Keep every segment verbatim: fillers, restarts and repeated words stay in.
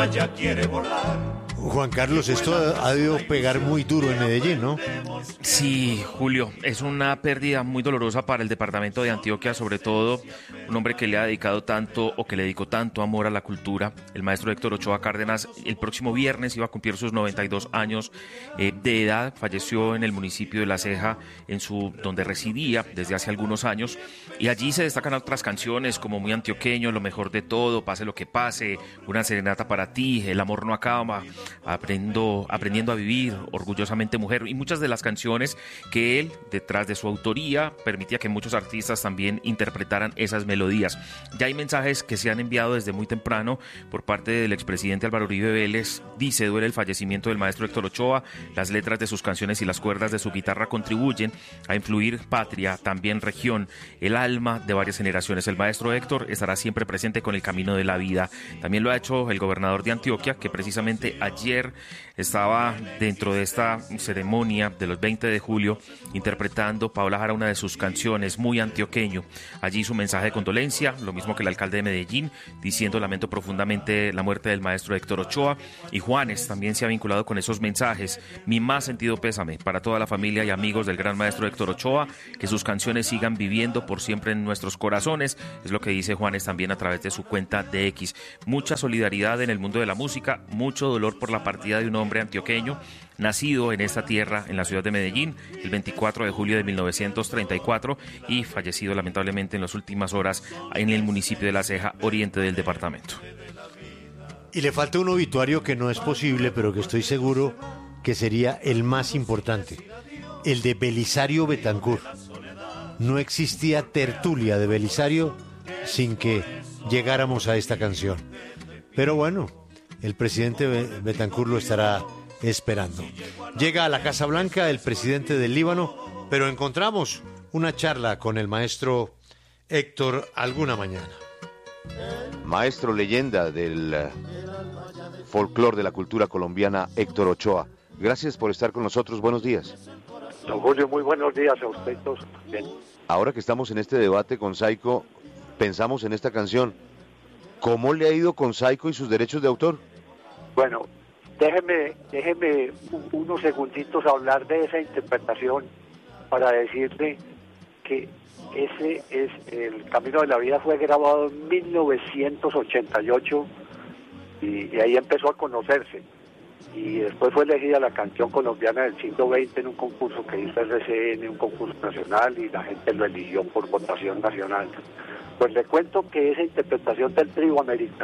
Ya quiere volar. Juan Carlos, esto ha, ha debido pegar muy duro en Medellín, ¿no? Sí, Julio, es una pérdida muy dolorosa para el departamento de Antioquia, sobre todo un hombre que le ha dedicado tanto o que le dedicó tanto amor a la cultura. El maestro Héctor Ochoa Cárdenas el próximo viernes iba a cumplir sus noventa y dos años eh, de edad. Falleció en el municipio de La Ceja, en su donde residía desde hace algunos años, y allí se destacan otras canciones como Muy Antioqueño, Lo Mejor de Todo, Pase lo que pase, Una serenata para ti, El amor no acaba, Aprendo, aprendiendo a vivir, Orgullosamente mujer, y muchas de las canciones que él, detrás de su autoría, permitía que muchos artistas también interpretaran esas melodías. Ya hay mensajes que se han enviado desde muy temprano por parte del expresidente Álvaro Uribe Vélez. Dice: duele el fallecimiento del maestro Héctor Ochoa, las letras de sus canciones y las cuerdas de su guitarra contribuyen a influir patria, también región, el alma de varias generaciones. El maestro Héctor estará siempre presente con el camino de la vida. También lo ha hecho el gobernador de Antioquia, que precisamente ayer estaba dentro de esta ceremonia de los veinte de julio interpretando Paola Jara una de sus canciones, Muy Antioqueño. Allí su mensaje de condolencia, lo mismo que el alcalde de Medellín, diciendo: lamento profundamente la muerte del maestro Héctor Ochoa. Y Juanes también se ha vinculado con esos mensajes: mi más sentido pésame para toda la familia y amigos del gran maestro Héctor Ochoa, que sus canciones sigan viviendo por siempre en nuestros corazones. Es lo que dice Juanes también a través de su cuenta de X. Mucha solidaridad en el mundo de la música, mucho dolor por la partida de un hombre antioqueño, nacido en esta tierra, en la ciudad de Medellín, el veinticuatro de julio de mil novecientos treinta y cuatro, y fallecido lamentablemente en las últimas horas en el municipio de La Ceja, oriente del departamento. Y le falta un obituario que no es posible, pero que estoy seguro que sería el más importante: el de Belisario Betancur. No existía tertulia de Belisario sin que llegáramos a esta canción. Pero bueno, el presidente Betancur lo estará esperando. Llega a la Casa Blanca el presidente del Líbano, pero encontramos una charla con el maestro Héctor alguna mañana. Maestro leyenda del folclore de la cultura colombiana, Héctor Ochoa, gracias por estar con nosotros. Buenos días. Don Julio, muy buenos días a usted todos. Bien. Ahora que estamos en este debate con Saico, pensamos en esta canción. ¿Cómo le ha ido con Saico y sus derechos de autor? Bueno, déjeme, déjeme unos segunditos hablar de esa interpretación para decirle que ese es El Camino de la Vida, fue grabado en mil novecientos ochenta y ocho y, y ahí empezó a conocerse. Y después fue elegida la canción colombiana del siglo veinte en un concurso que hizo R C N, un concurso nacional, y la gente lo eligió por votación nacional. Pues le cuento que esa interpretación del Trío América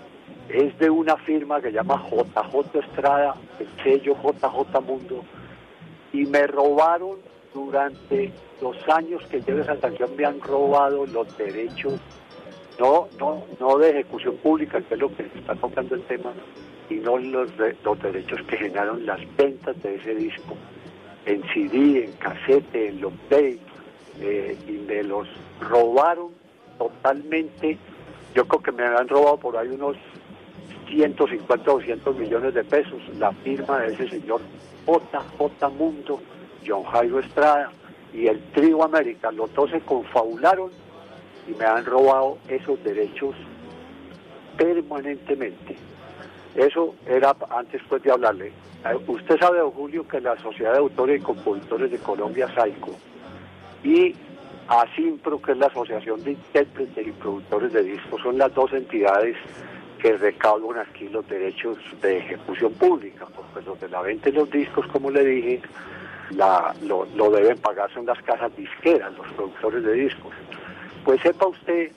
es de una firma que se llama J J Estrada, el sello J J Mundo, y me robaron durante los años que llevo esa canción, me han robado los derechos, no no no de ejecución pública, que es lo que está tocando el tema, sino los, los derechos que generaron las ventas de ese disco, en C D, en casete, en long play, eh, y me los robaron totalmente. Yo creo que me han robado por ahí unos ciento cincuenta, doscientos millones de pesos. La firma de ese señor J J Mundo, John Jairo Estrada y el Trío América, los dos se confabularon y me han robado esos derechos permanentemente. Eso era antes pues de hablarle. Usted sabe, don Julio, que la Sociedad de Autores y Compositores de Colombia, SAICO, y ASIMPRO, que es la Asociación de Intérpretes y Productores de Discos, son las dos entidades que recaudan aquí los derechos de ejecución pública, porque los de la venta de los discos, como le dije, la, lo, lo deben pagar son las casas disqueras, los productores de discos. Pues sepa usted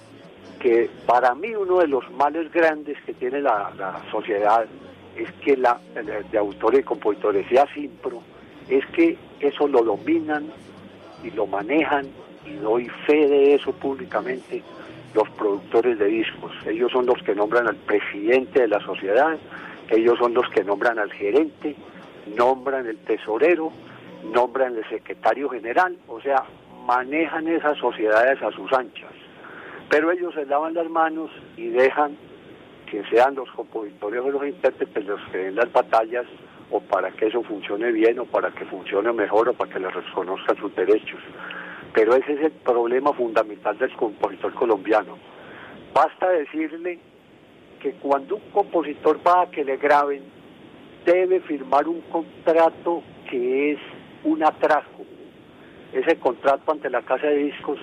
que para mí uno de los males grandes que tiene la, la sociedad es que la de autores y compositores y ASIMPRO es que eso lo dominan y lo manejan, y doy fe de eso públicamente, los productores de discos. Ellos son los que nombran al presidente de la sociedad, ellos son los que nombran al gerente, nombran el tesorero, nombran el secretario general, o sea, manejan esas sociedades a sus anchas. Pero ellos se lavan las manos y dejan que sean los compositores o los intérpretes los que den las batallas, o para que eso funcione bien, o para que funcione mejor, o para que les reconozcan sus derechos. Pero ese es el problema fundamental del compositor colombiano. Basta decirle que cuando un compositor va a que le graben, debe firmar un contrato que es un atraco. Ese contrato ante la casa de discos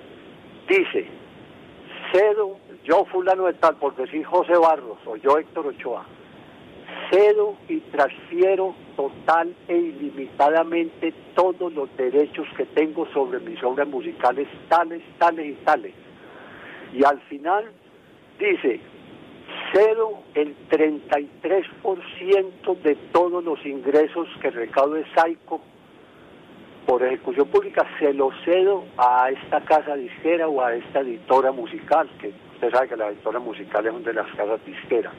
dice: cedo, yo fulano de tal, por decir José Barros, o yo Héctor Ochoa, cedo y transfiero total e ilimitadamente todos los derechos que tengo sobre mis obras musicales, tales, tales y tales. Y al final dice: cedo el treinta y tres por ciento de todos los ingresos que recaude Saico por ejecución pública, se lo cedo a esta casa disquera o a esta editora musical, que usted sabe que las editoras musicales son de las casas disqueras.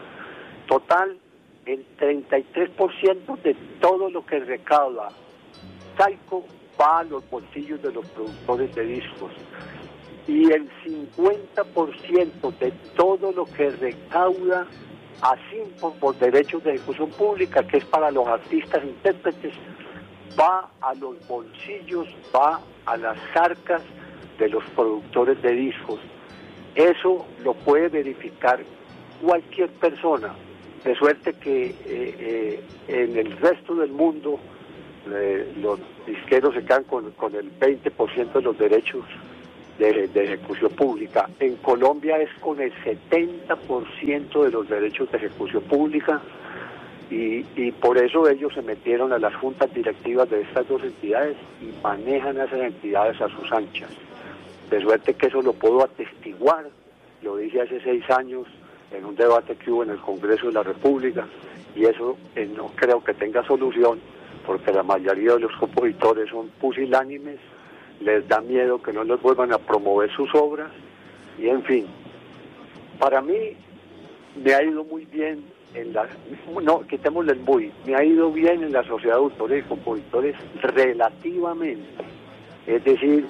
Total, el treinta y tres por ciento de todo lo que recauda Saico va a los bolsillos de los productores de discos. Y el cincuenta por ciento de todo lo que recauda así por, por derechos de ejecución pública, que es para los artistas e intérpretes, va a los bolsillos, va a las arcas de los productores de discos. Eso lo puede verificar cualquier persona, de suerte que eh, eh, en el resto del mundo eh, los disqueros se quedan con, con el veinte por ciento de los derechos de, de ejecución pública. En Colombia es con el setenta por ciento de los derechos de ejecución pública. Y, y por eso ellos se metieron a las juntas directivas de estas dos entidades y manejan a esas entidades a sus anchas. De suerte que eso lo puedo atestiguar, lo dije hace seis años en un debate que hubo en el Congreso de la República, y eso eh, no creo que tenga solución, porque la mayoría de los compositores son pusilánimes, les da miedo que no les vuelvan a promover sus obras, y en fin, para mí me ha ido muy bien en la, no, quitémosle el muy, me ha ido bien en la sociedad de autores y compositores relativamente, es decir,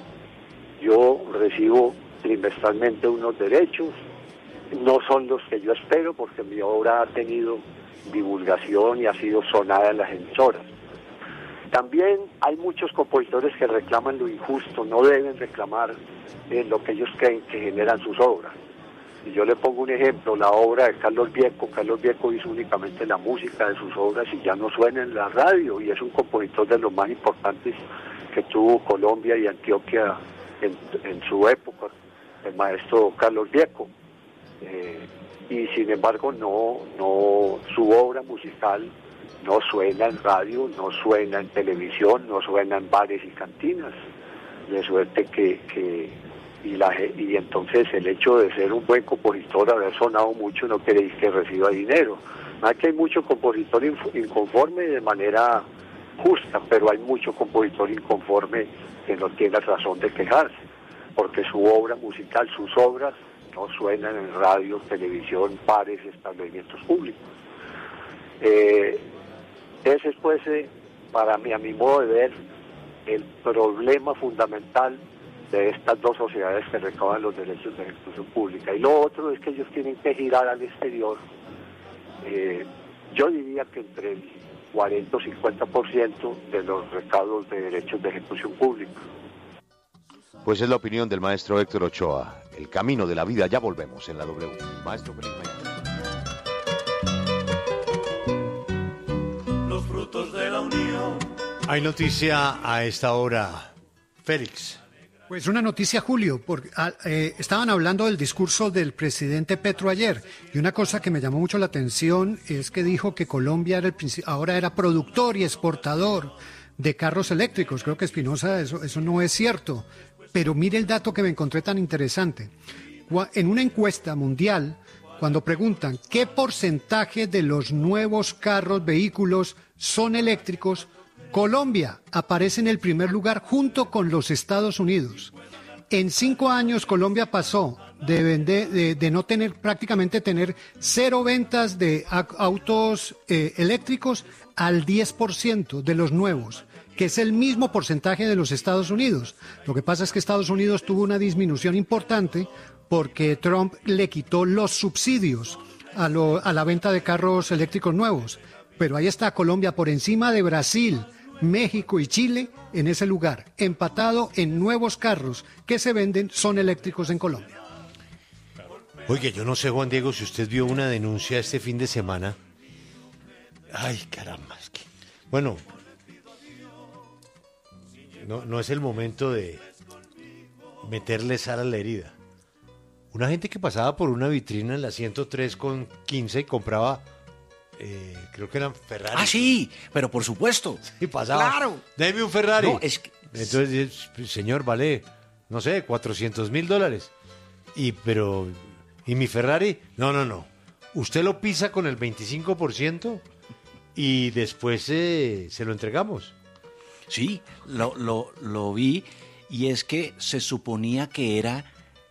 yo recibo trimestralmente unos derechos, no son los que yo espero porque mi obra ha tenido divulgación y ha sido sonada en las emisoras. También hay muchos compositores que reclaman lo injusto, no deben reclamar eh, lo que ellos creen que generan sus obras. Y yo le pongo un ejemplo, la obra de Carlos Vieco. Carlos Vieco hizo únicamente la música de sus obras y ya no suena en la radio, y es un compositor de los más importantes que tuvo Colombia y Antioquia en, en su época, el maestro Carlos Vieco. Eh, y sin embargo no, no, su obra musical no suena en radio, no suena en televisión, no suena en bares y cantinas, de suerte que... que Y, la, y entonces el hecho de ser un buen compositor, haber sonado mucho, no quiere decir que reciba dinero. Más que hay mucho compositor inconforme de manera justa, pero hay mucho compositor inconforme que no tiene razón de quejarse, porque su obra musical, sus obras, no suenan en radio, televisión, bares, establecimientos públicos. Eh, ese es, pues, eh, para mí, a mi modo de ver, el problema fundamental de estas dos sociedades que recaudan los derechos de ejecución pública. Y lo otro es que ellos tienen que girar al exterior, eh, yo diría que entre el cuarenta o cincuenta por ciento de los recaudos de derechos de ejecución pública. Pues es la opinión del maestro Héctor Ochoa. El camino de la vida, ya volvemos en la W. Maestro, feliz mañana. Los frutos de la unión. Hay noticia a esta hora, Félix. Pues una noticia, Julio, porque eh, estaban hablando del discurso del presidente Petro ayer, y una cosa que me llamó mucho la atención es que dijo que Colombia era el, ahora era productor y exportador de carros eléctricos. Creo que Espinosa, eso, eso no es cierto, pero mire el dato que me encontré tan interesante. En una encuesta mundial, cuando preguntan qué porcentaje de los nuevos carros, vehículos son eléctricos, Colombia aparece en el primer lugar junto con los Estados Unidos. En cinco años Colombia pasó de, vender, de, de no tener, prácticamente tener cero ventas de autos eh, eléctricos al diez por ciento de los nuevos, que es el mismo porcentaje de los Estados Unidos. Lo que pasa es que Estados Unidos tuvo una disminución importante porque Trump le quitó los subsidios a, lo, a la venta de carros eléctricos nuevos. Pero ahí está Colombia por encima de Brasil, México y Chile en ese lugar, empatado en nuevos carros que se venden, son eléctricos en Colombia. Oye, yo no sé, Juan Diego, si usted vio una denuncia este fin de semana. Ay, caramba, es que... Bueno, no, no es el momento de meterle sal a la herida. Una gente que pasaba por una vitrina en la ciento tres con quince y compraba, eh, creo que eran Ferrari. Ah, sí, pero por supuesto. Y pasaba, Claro. deme un Ferrari. No, es que- Entonces, señor, vale, no sé, cuatrocientos mil dólares. Y, pero, ¿y mi Ferrari? No, no, no. Usted lo pisa con el veinticinco por ciento y después eh, se lo entregamos. Sí, lo, lo, lo vi y es que se suponía que era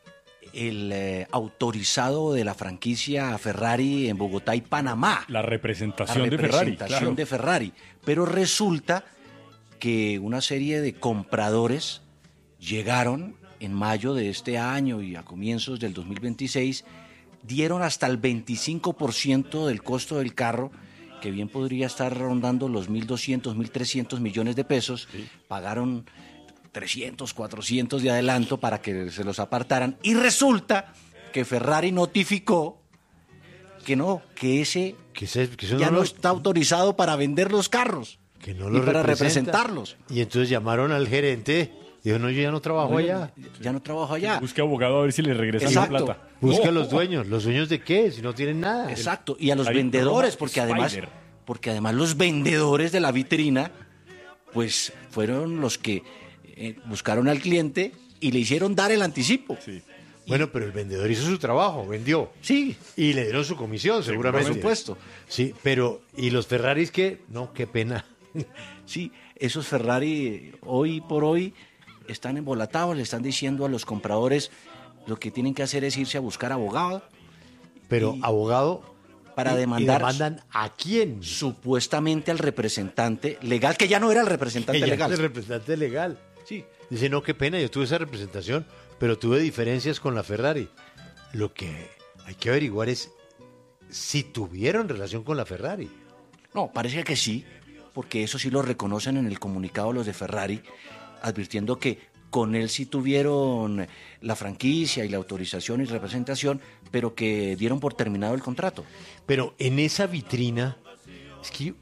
el eh, autorizado de la franquicia Ferrari en Bogotá y Panamá. La representación, La de Ferrari. representación Claro. de Ferrari. Pero resulta que una serie de compradores llegaron en mayo de este año y a comienzos del dos mil veintiséis, dieron hasta el veinticinco por ciento del costo del carro, que bien podría estar rondando los mil doscientos, mil trescientos millones de pesos, pagaron trescientos, cuatrocientos de adelanto para que se los apartaran, y resulta que Ferrari notificó que no, que ese Que, se- que eso ya no no lo- está autorizado para vender los carros que no y lo para representa. representarlos. Y entonces llamaron al gerente. Dijo, no, yo ya no trabajo allá. Ya no trabajo allá. Busque abogado a ver si le regresan la Exacto. plata. Busca a No. los dueños. ¿Los dueños de qué? Si no tienen nada. Exacto, y a los Hay vendedores, Roma porque además, Spider. porque además los vendedores de la vitrina, pues fueron los que eh, buscaron al cliente y le hicieron dar el anticipo. Sí. Bueno, pero el vendedor hizo su trabajo, vendió. Sí, Y le dieron su comisión, seguramente. por supuesto. Sí, pero ¿y los Ferraris qué? No, qué pena. Sí, esos Ferrari hoy por hoy están embolatados, le están diciendo a los compradores lo que tienen que hacer es irse a buscar abogado Pero Y- abogado para y- demandar ¿Y demandan a quién? supuestamente al representante legal, que ya no era el representante Ella legal. es el representante legal. Sí. Dice, no, qué pena, yo tuve esa representación, pero tuve diferencias con la Ferrari. Lo que hay que averiguar es si tuvieron relación con la Ferrari. No, parece que sí, porque eso sí lo reconocen en el comunicado los de Ferrari, advirtiendo que con él sí tuvieron la franquicia y la autorización y representación, pero que dieron por terminado el contrato. Pero en esa vitrina, es que yo,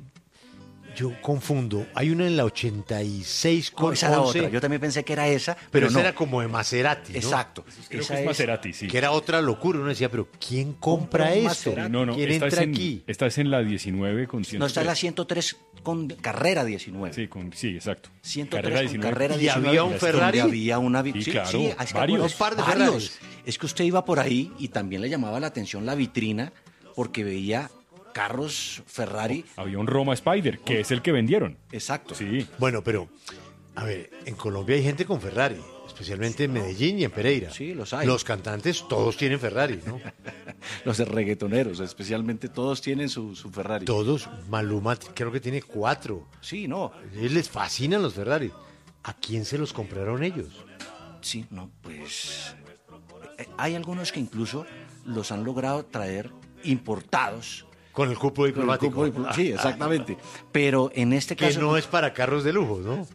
yo confundo, hay una en la ochenta y seis No, con esa era once, otra. Yo también pensé que era esa, pero, pero, esa no. era como de Maserati, ¿no? Exacto. Creo Esa que es es- Maserati, sí. Que era otra locura. Uno decía, pero ¿quién compra Compra un esto? Maserati. No, no, ¿Quién esta entra es, en, aquí? esta es en la diecinueve con ciento tres. No, está en la ciento tres con carrera diecinueve. Sí, con, sí, exacto. ciento tres Carrera con diecinueve. carrera ¿Y diecinueve. había un donde Ferrari? había una vi- Sí, sí, claro, sí, es que varios. bueno, Un par de varios. Ferraris. Es que usted iba por ahí y también le llamaba la atención la vitrina porque veía carros Ferrari. Había un Roma Spider, que es el que vendieron. Exacto. Sí. Bueno, pero, a ver, en Colombia hay gente con Ferrari, especialmente en Medellín y en Pereira. Sí, los hay. Los cantantes todos tienen Ferrari, ¿no? Los de reggaetoneros, especialmente, todos tienen su, su Ferrari. Todos. Maluma creo que tiene cuatro. Sí, no. A ellos les fascinan los Ferrari. ¿A quién se los compraron ellos? Sí, no, pues. eh, Hay algunos que incluso los han logrado traer importados. Con el cupo Con el diplomático. cupo diplo- Sí, exactamente. Pero en este Que caso. no es para carros de lujo, ¿no?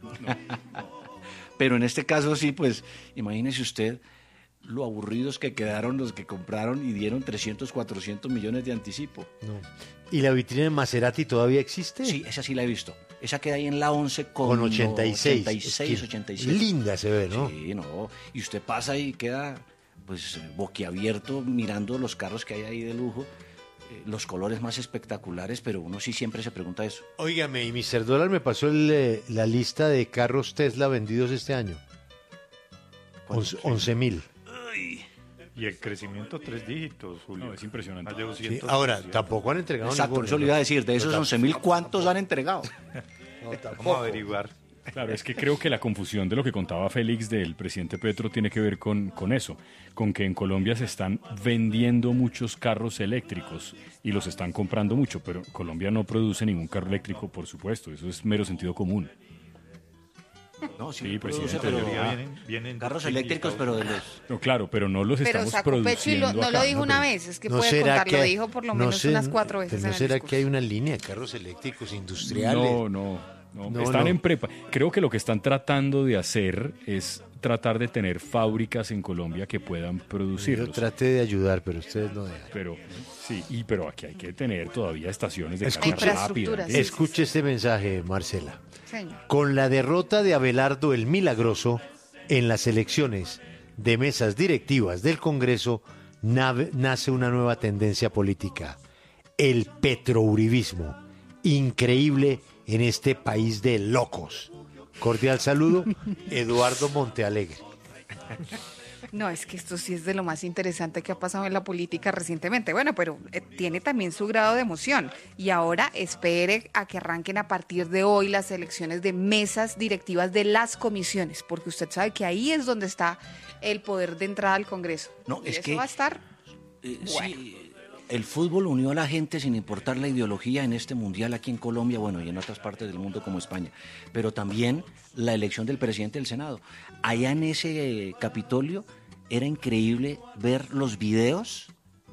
Pero en este caso sí, pues imagínese usted lo aburridos que quedaron los que compraron y dieron trescientos, cuatrocientos millones de anticipo. No. ¿Y la vitrina de Maserati todavía existe? Sí, esa sí la he visto. Esa queda ahí en la once con, Con ochenta y seis. ochenta y seis, Es que ochenta y siete. linda se ve, ¿no? Sí, no. Y usted pasa y queda pues boquiabierto mirando los carros que hay ahí de lujo, eh, los colores más espectaculares, pero uno sí siempre se pregunta eso. Óigame, y mister Dólar me pasó el, eh, la lista de carros Tesla vendidos este año. once mil. Y el crecimiento tres dígitos, Julio. No, es impresionante. Más de Sí, doscientos ahora, por ciento. tampoco han entregado Exacto, ninguno, eso le ¿no? iba a decir, de esos No, once mil, ¿cuántos han entregado? no, tampoco. Vamos a averiguar. Claro, es que creo que la confusión de lo que contaba Félix del presidente Petro tiene que ver con, con eso, con que en Colombia se están vendiendo muchos carros eléctricos y los están comprando mucho, pero Colombia no produce ningún carro eléctrico, por supuesto, eso es mero sentido común. No, Sí, produce, presidente, pero mayoría vienen- vienen carros de eléctricos, pero de los... No, claro, pero no los Pero estamos sacó pecho y produciendo lo- no acá. lo dijo No, una pero- vez, es que ¿No puede será contar, lo que- dijo por lo no menos sé- unas cuatro veces pero en ¿No el será discurso. que hay una línea de carros eléctricos industriales? No, no, no. No, están no. en prepa. Creo que lo que están tratando de hacer es tratar de tener fábricas en Colombia que puedan producirlos. Yo traté de ayudar, pero ustedes no dejan. Pero sí, y pero aquí hay que tener todavía estaciones de Escuche, carga rápida. sí. Escuche este mensaje, Marcela. Señor. Con la derrota de Abelardo el Milagroso en las elecciones de mesas directivas del Congreso, nave, nace una nueva tendencia política, el petrouribismo, increíble en este país de locos. Cordial saludo, Eduardo Montealegre. No, es que esto sí es de lo más interesante que ha pasado en la política recientemente. Bueno, pero eh, tiene también su grado de emoción. Y ahora espere a que arranquen a partir de hoy las elecciones de mesas directivas de las comisiones, porque usted sabe que ahí es donde está el poder de entrada al Congreso. No, y es eso que, va a estar eh, bueno. Sí, el fútbol unió a la gente sin importar la ideología en este mundial aquí en Colombia, bueno, y en otras partes del mundo como España. Pero también la elección del presidente del Senado. Allá en ese eh, Capitolio era increíble ver los videos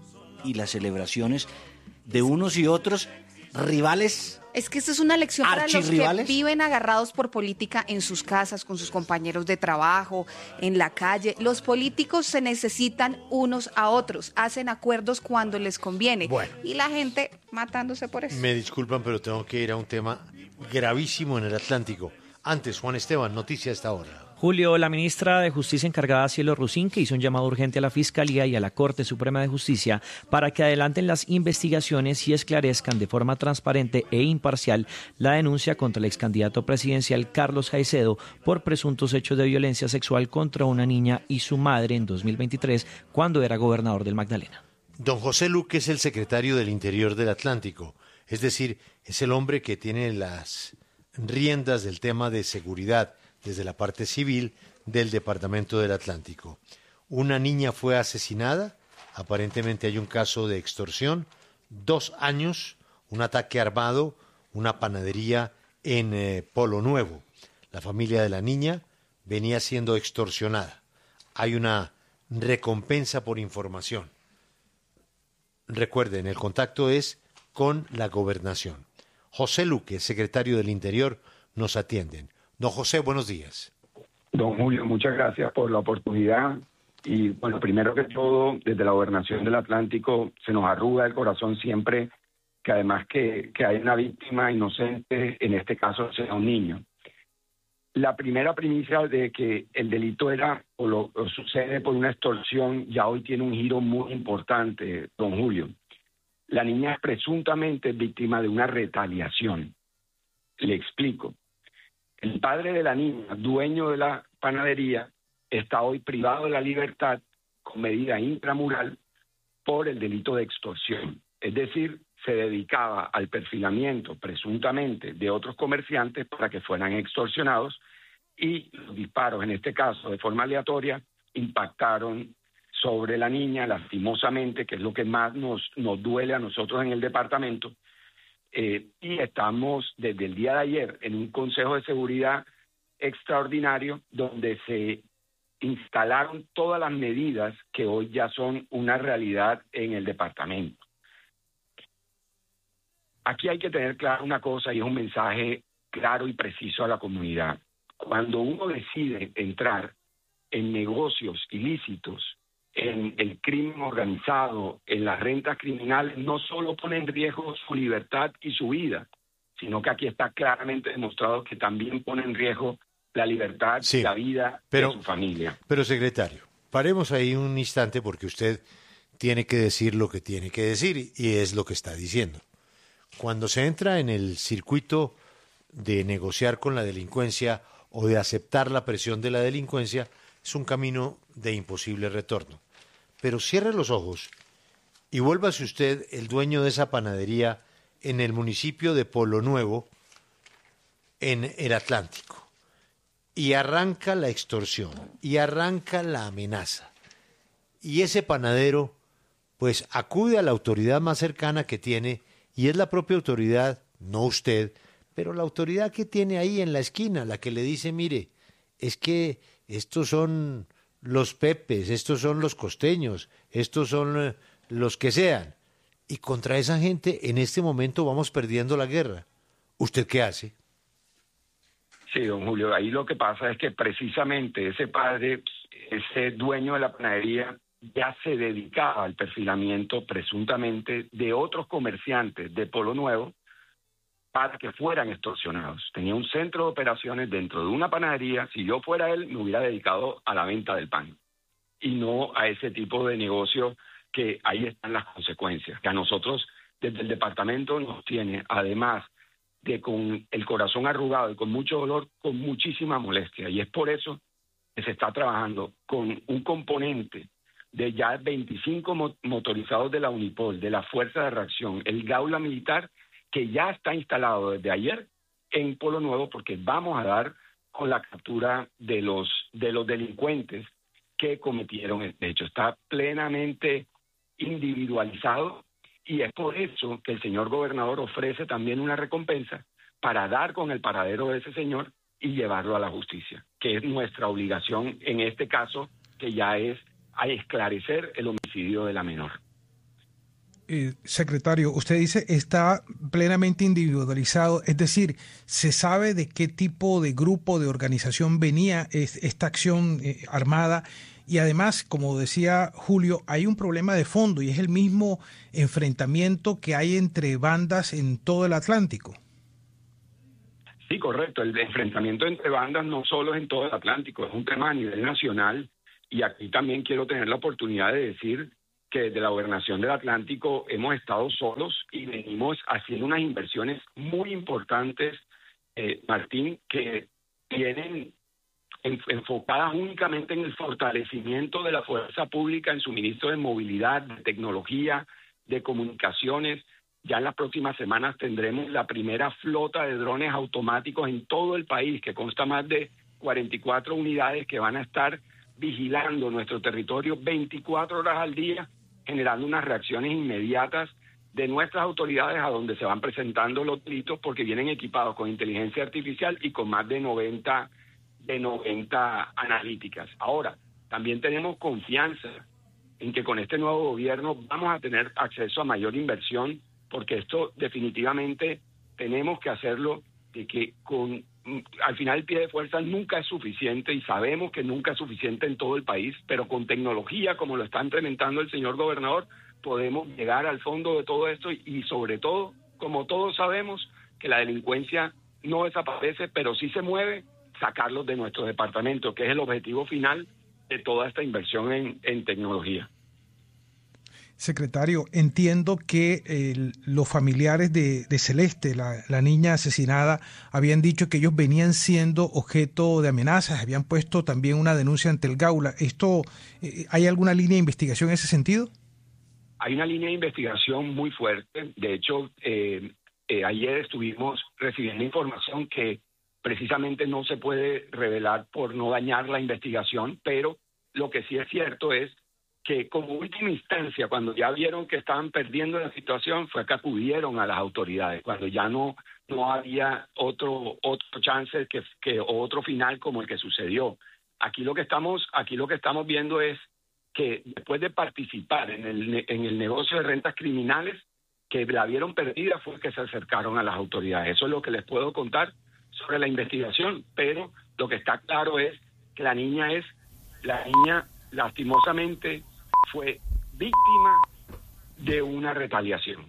y las celebraciones de unos y otros rivales. Es que esto es una lección para los que ¿Archirrivales? viven agarrados por política en sus casas, con sus compañeros de trabajo, en la calle. Los políticos se necesitan unos a otros, hacen acuerdos cuando les conviene. Bueno. Y la gente matándose por eso. Me disculpan, pero tengo que ir a un tema gravísimo en el Atlántico. Antes, Juan Esteban, noticia a esta hora. Julio, la ministra de Justicia encargada, Cielo Rusín, que hizo un llamado urgente a la Fiscalía y a la Corte Suprema de Justicia para que adelanten las investigaciones y esclarezcan de forma transparente e imparcial la denuncia contra el ex candidato presidencial Carlos Caicedo por presuntos hechos de violencia sexual contra una niña y su madre en dos mil veintitrés, cuando era gobernador del Magdalena. Don José Luque es el secretario del Interior del Atlántico, es decir, es el hombre que tiene las riendas del tema de seguridad desde la parte civil del Departamento del Atlántico. Una niña fue asesinada, aparentemente hay un caso de extorsión, dos años, un ataque armado, una panadería en eh, Polo Nuevo. La familia de la niña venía siendo extorsionada. Hay una recompensa por información. Recuerden, el contacto es con la gobernación. José Luque, secretario del Interior, nos atienden. Don José, buenos días. Don Julio, muchas gracias por la oportunidad. Y bueno, primero que todo, desde la Gobernación del Atlántico se nos arruga el corazón siempre que además que, que hay una víctima inocente, en este caso sea un niño. La primera primicia de que el delito era o lo o sucede por una extorsión ya hoy tiene un giro muy importante, don Julio. La niña es presuntamente víctima de una retaliación. Le explico. El padre de la niña, dueño de la panadería, está hoy privado de la libertad con medida intramural por el delito de extorsión. Es decir, se dedicaba al perfilamiento, presuntamente, de otros comerciantes para que fueran extorsionados y los disparos, en este caso de forma aleatoria, impactaron sobre la niña, lastimosamente, que es lo que más nos, nos duele a nosotros en el departamento. Eh, y estamos desde el día de ayer en un Consejo de Seguridad extraordinario donde se instalaron todas las medidas que hoy ya son una realidad en el departamento. Aquí hay que tener claro una cosa y es un mensaje claro y preciso a la comunidad. Cuando uno decide entrar en negocios ilícitos, en el crimen organizado, en las rentas criminales, no solo pone en riesgo su libertad y su vida, sino que aquí está claramente demostrado que también pone en riesgo la libertad sí, y la vida pero, de su familia. Pero, secretario, paremos ahí un instante porque usted tiene que decir lo que tiene que decir y es lo que está diciendo. Cuando se entra en el circuito de negociar con la delincuencia o de aceptar la presión de la delincuencia, es un camino de imposible retorno. Pero cierre los ojos y vuélvase usted el dueño de esa panadería en el municipio de Polo Nuevo, en el Atlántico, y arranca la extorsión, y arranca la amenaza. Y ese panadero, pues, acude a la autoridad más cercana que tiene, y es la propia autoridad, no usted, pero la autoridad que tiene ahí en la esquina, la que le dice, mire, es que estos son los Pepes, estos son los costeños, estos son eh, los que sean. Y contra esa gente en este momento vamos perdiendo la guerra. ¿Usted qué hace? Sí, don Julio, ahí lo que pasa es que precisamente ese padre, ese dueño de la panadería, ya se dedicaba al perfilamiento presuntamente de otros comerciantes de Polo Nuevo para que fueran extorsionados. Tenía un centro de operaciones dentro de una panadería. Si yo fuera él, me hubiera dedicado a la venta del pan y no a ese tipo de negocio, que ahí están las consecuencias, que a nosotros desde el departamento nos tiene, además de con el corazón arrugado y con mucho dolor, con muchísima molestia. Y es por eso que se está trabajando con un componente de ya veinticinco mo- motorizados de la Unipol, de la Fuerza de Reacción, el Gaula Militar, que ya está instalado desde ayer en Polo Nuevo, porque vamos a dar con la captura de los, de los delincuentes que cometieron este hecho. Está plenamente individualizado y es por eso que el señor gobernador ofrece también una recompensa para dar con el paradero de ese señor y llevarlo a la justicia, que es nuestra obligación en este caso, que ya es a esclarecer el homicidio de la menor. Eh, secretario, usted dice está plenamente individualizado, es decir, ¿se sabe de qué tipo de grupo, de organización venía es, esta acción eh, armada? Y además, como decía Julio, hay un problema de fondo y es el mismo enfrentamiento que hay entre bandas en todo el Atlántico. Sí, correcto. El enfrentamiento entre bandas no solo es en todo el Atlántico, es un tema a nivel nacional, y aquí también quiero tener la oportunidad de decir que desde la Gobernación del Atlántico hemos estado solos y venimos haciendo unas inversiones muy importantes, eh, Martín, que tienen enfocadas únicamente en el fortalecimiento de la fuerza pública, en suministro de movilidad, de tecnología, de comunicaciones. Ya en las próximas semanas tendremos la primera flota de drones automáticos en todo el país, que consta más de cuarenta y cuatro unidades que van a estar vigilando nuestro territorio veinticuatro horas al día, generando unas reacciones inmediatas de nuestras autoridades a donde se van presentando los delitos, porque vienen equipados con inteligencia artificial y con más de noventa de noventa analíticas. Ahora, también tenemos confianza en que con este nuevo gobierno vamos a tener acceso a mayor inversión, porque esto definitivamente tenemos que hacerlo, de que con al final el pie de fuerza nunca es suficiente, y sabemos que nunca es suficiente en todo el país, pero con tecnología como lo está implementando el señor gobernador podemos llegar al fondo de todo esto, y, y sobre todo, como todos sabemos, que la delincuencia no desaparece, pero sí se mueve, sacarlos de nuestro departamento, que es el objetivo final de toda esta inversión en, en tecnología. Secretario, entiendo que eh, los familiares de, de Celeste, la, la niña asesinada, habían dicho que ellos venían siendo objeto de amenazas, habían puesto también una denuncia ante el Gaula. ¿Esto, eh, hay alguna línea de investigación en ese sentido? Hay una línea de investigación muy fuerte. De hecho, eh, eh, ayer estuvimos recibiendo información que precisamente no se puede revelar por no dañar la investigación, pero lo que sí es cierto es que como última instancia, cuando ya vieron que estaban perdiendo la situación, fue que acudieron a las autoridades, cuando ya no, no había otro, otro chance que, que otro final como el que sucedió. Aquí lo que estamos, aquí lo que estamos viendo es que después de participar en el, en el negocio de rentas criminales, que la vieron perdida, fue que se acercaron a las autoridades. Eso es lo que les puedo contar sobre la investigación, pero lo que está claro es que la niña es, la niña lastimosamente fue víctima de una retaliación.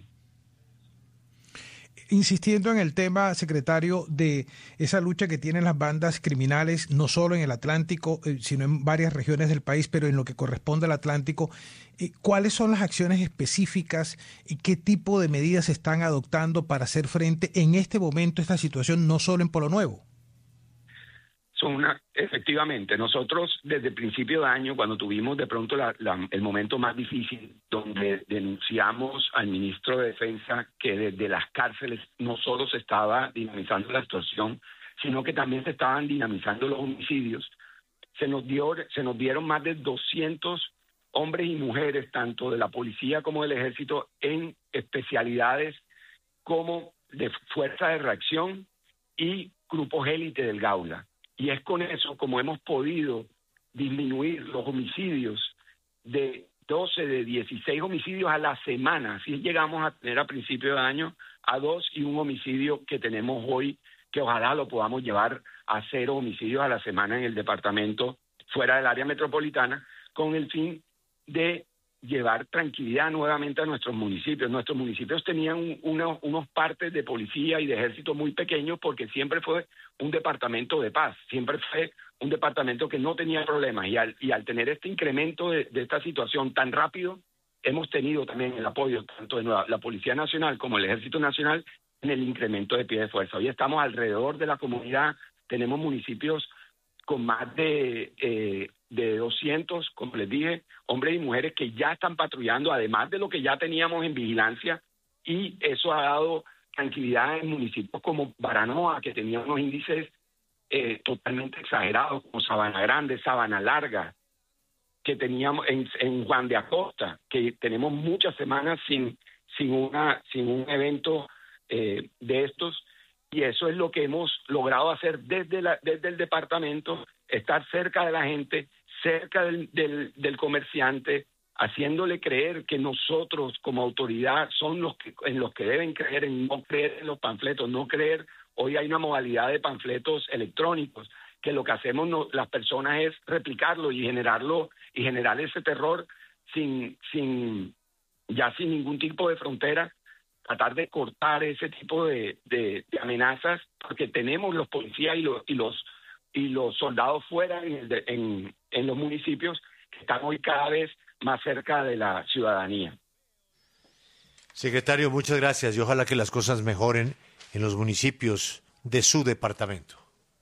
Insistiendo en el tema, secretario, de esa lucha que tienen las bandas criminales, no solo en el Atlántico, eh, sino en varias regiones del país, pero en lo que corresponde al Atlántico, eh, ¿cuáles son las acciones específicas y qué tipo de medidas se están adoptando para hacer frente en este momento a esta situación, no solo en Polo Nuevo? Son una, efectivamente, nosotros desde el principio de año, cuando tuvimos de pronto la, la, el momento más difícil, donde denunciamos al ministro de Defensa que desde las cárceles no solo se estaba dinamizando la extorsión, sino que también se estaban dinamizando los homicidios, se nos dio, se nos dieron más de doscientos hombres y mujeres, tanto de la policía como del ejército, en especialidades como de fuerza de reacción y grupos élite del Gaula. Y es con eso como hemos podido disminuir los homicidios de doce, de dieciséis homicidios a la semana. Así llegamos a tener a principio de año a dos y un homicidio que tenemos hoy que ojalá lo podamos llevar a cero homicidios a la semana en el departamento fuera del área metropolitana, con el fin de llevar tranquilidad nuevamente a nuestros municipios. Nuestros municipios tenían un, unos, unos partes de policía y de ejército muy pequeños porque siempre fue un departamento de paz, siempre fue un departamento que no tenía problemas, y al, y al tener este incremento de, de esta situación tan rápido, hemos tenido también el apoyo tanto de la Policía Nacional como el Ejército Nacional en el incremento de pie de fuerza. Hoy estamos alrededor de la comunidad, tenemos municipios con más de, eh, de doscientos, como les dije, hombres y mujeres que ya están patrullando, además de lo que ya teníamos en vigilancia, y eso ha dado tranquilidad en municipios como Baranoa, que tenía unos índices eh, totalmente exagerados, como Sabana Grande, Sabana Larga, que teníamos en, en Juan de Acosta, que tenemos muchas semanas sin, sin, una, sin un evento eh, de estos, y eso es lo que hemos logrado hacer desde, la, desde el departamento, estar cerca de la gente, cerca del, del, del comerciante, haciéndole creer que nosotros como autoridad son los que, en los que deben creer, en no creer en los panfletos, no creer. Hoy hay una modalidad de panfletos electrónicos, que lo que hacemos no, las personas es replicarlo y generarlo, y generar ese terror sin, sin, ya sin ningún tipo de frontera, tratar de cortar ese tipo de, de, de amenazas, porque tenemos los policías y los, y los, y los soldados fuera en, el, en, en los municipios, que están hoy cada vez más cerca de la ciudadanía. Secretario, muchas gracias y ojalá que las cosas mejoren en los municipios de su departamento.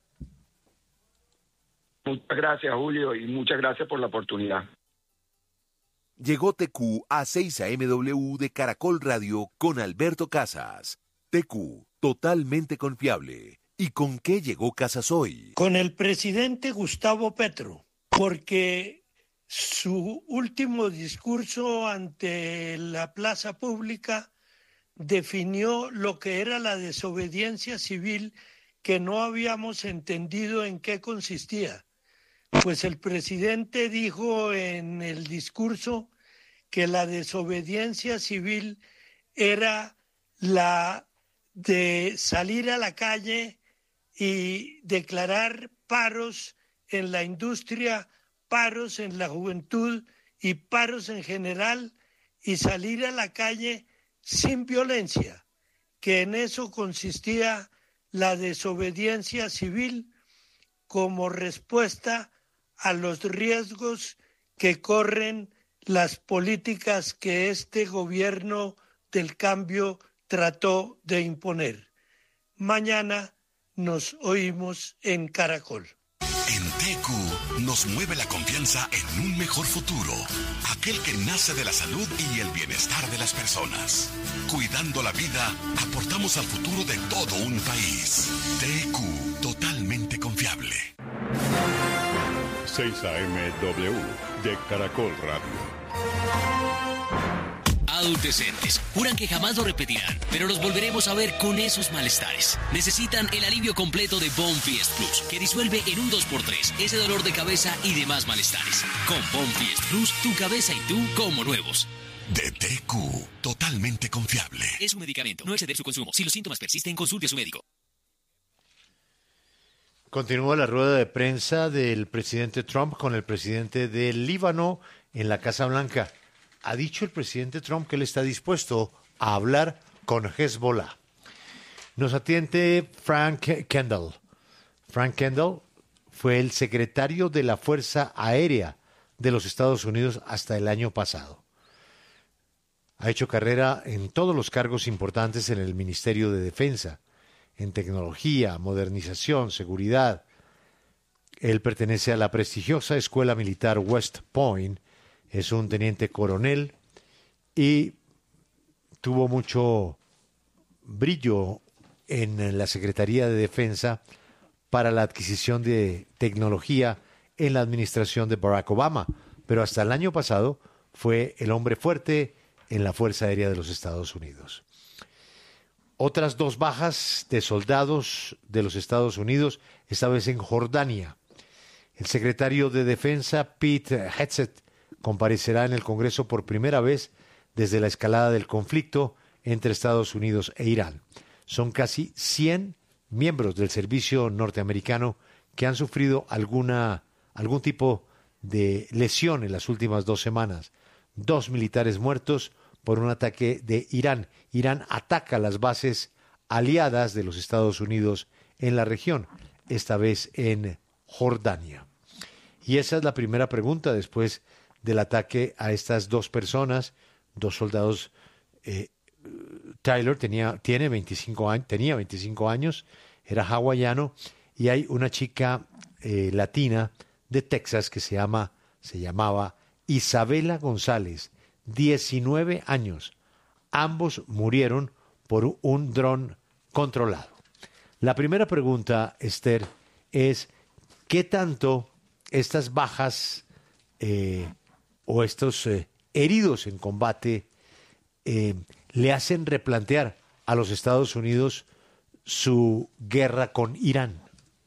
Muchas gracias, Julio, y muchas gracias por la oportunidad. Llegó T Q a seis A M W de Caracol Radio con Alberto Casas. T Q, totalmente confiable. ¿Y con qué llegó Casas hoy? Con el presidente Gustavo Petro, porque su último discurso ante la plaza pública definió lo que era la desobediencia civil, que no habíamos entendido en qué consistía. Pues el presidente dijo en el discurso que la desobediencia civil era la de salir a la calle y declarar paros en la industria, paros en la juventud y paros en general, y salir a la calle sin violencia, que en eso consistía la desobediencia civil como respuesta a los riesgos que corren las políticas que este gobierno del cambio trató de imponer. Mañana nos oímos en Caracol. En T Q nos mueve la confianza en un mejor futuro, aquel que nace de la salud y el bienestar de las personas. Cuidando la vida, aportamos al futuro de todo un país. T Q, totalmente confiable. seis A M W de Caracol Radio. Adultecentes juran que jamás lo repetirán, pero los volveremos a ver con esos malestares. Necesitan el alivio completo de Bonfiest Plus, que disuelve en un dos por tres ese dolor de cabeza y demás malestares. Con Bonfiest Plus, tu cabeza y tú como nuevos. De T Q, totalmente confiable. Es un medicamento, no exceder su consumo. Si los síntomas persisten, consulte a su médico. Continúa la rueda de prensa del presidente Trump con el presidente del Líbano en la Casa Blanca. Ha dicho el presidente Trump que él está dispuesto a hablar con Hezbollah. Nos atiende Frank Kendall. Frank Kendall fue el secretario de la Fuerza Aérea de los Estados Unidos hasta el año pasado. Ha hecho carrera en todos los cargos importantes en el Ministerio de Defensa, en tecnología, modernización, seguridad. Él pertenece a la prestigiosa Escuela Militar West Point, es un teniente coronel y tuvo mucho brillo en la Secretaría de Defensa para la adquisición de tecnología en la administración de Barack Obama, pero hasta el año pasado fue el hombre fuerte en la Fuerza Aérea de los Estados Unidos. Otras dos bajas de soldados de los Estados Unidos, esta vez en Jordania. El secretario de Defensa, Pete Hegseth, comparecerá en el Congreso por primera vez desde la escalada del conflicto entre Estados Unidos e Irán. Son casi cien miembros del servicio norteamericano que han sufrido alguna, algún tipo de lesión en las últimas dos semanas. Dos militares muertos por un ataque de Irán. Irán ataca las bases aliadas de los Estados Unidos en la región, esta vez en Jordania. Y esa es la primera pregunta después del ataque a estas dos personas, dos soldados. eh, Tyler tenía, tiene veinticinco años, tenía veinticinco años, era hawaiano, y hay una chica eh, latina de Texas que se llama, se llamaba Isabela González, diecinueve años. Ambos murieron por un dron controlado. La primera pregunta, Esther, es ¿qué tanto estas bajas eh, o estos eh, heridos en combate eh, le hacen replantear a los Estados Unidos su guerra con Irán?